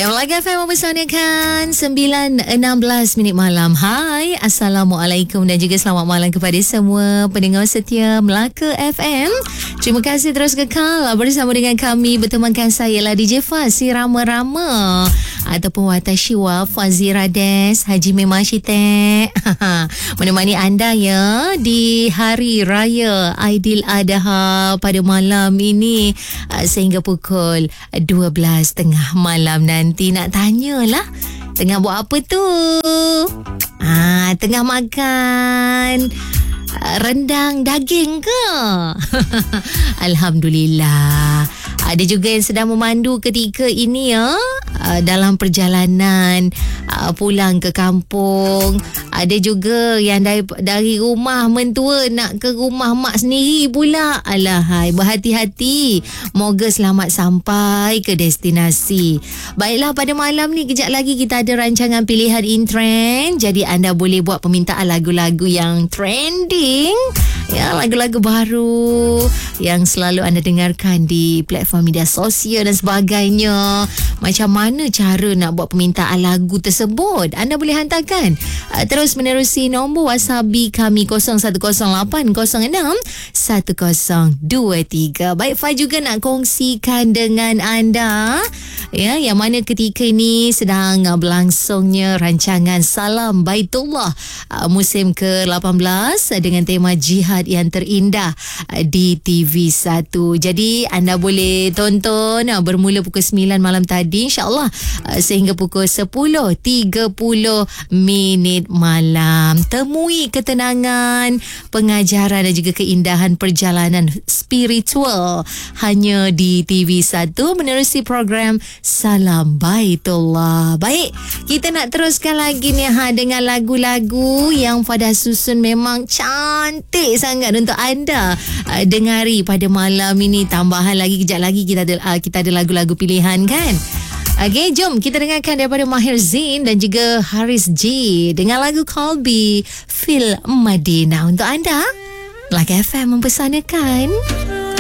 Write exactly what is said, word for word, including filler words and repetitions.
Baik, Melaka F M mempersanakan sembilan enam belas minit malam. Hai, Assalamualaikum dan juga selamat malam kepada semua pendengar setia Melaka F M. Terima kasih terus kekal bersama dengan kami. Bertemankan saya lah D J Faz, si Rama-Rama ataupun Watashiwa Fazirades Haji Memang Syitek. Menemani anda ya di Hari Raya Aidiladha pada malam ini sehingga pukul dua belas tiga puluh malam nanti. Nak tanyalah, tengah buat apa tu? Ah, tengah makan rendang daging ke? Alhamdulillah. Ada juga yang sedang memandu ketika ini ya, dalam perjalanan pulang ke kampung. Ada juga yang dari, dari rumah mentua nak ke rumah mak sendiri pula. Alahai, berhati-hati. Moga selamat sampai ke destinasi. Baiklah, pada malam ni kejap lagi kita ada rancangan pilihan in trend. Jadi anda boleh buat permintaan lagu-lagu yang trending, ya, lagu-lagu baru yang selalu anda dengarkan di platform media sosial dan sebagainya. Macam mana cara nak buat permintaan lagu tersebut? Anda boleh hantarkan uh, terus menerusi nombor WhatsApp kami kosong satu kosong lapan kosong enam satu kosong dua tiga. Baik, Fai juga nak kongsikan dengan anda ya, yang mana ketika ini sedang uh, berlangsungnya rancangan Salam Baitullah uh, musim ke lapan belas uh, dengan tema Jihad yang Terindah uh, di T V satu. Jadi anda boleh tonton uh, bermula pukul sembilan malam tadi, insyaAllah uh, sehingga pukul sepuluh tiga puluh minit malam. Temui ketenangan, pengajaran dan juga keindahan perjalanan spiritual hanya di T V satu menerusi program Salam Baitullah. Baik, kita nak teruskan lagi ni ha, dengan lagu-lagu yang pada susun memang cantik sangat untuk anda uh, dengari pada malam ini. Tambahan lagi, kejap lagi kita ada uh, kita ada lagu-lagu pilihan kan. Okey, jom kita dengarkan daripada Maher Zain dan juga Haris J dengan lagu Qalbi Fil Madinah untuk anda. Melaka F M mempersanakan.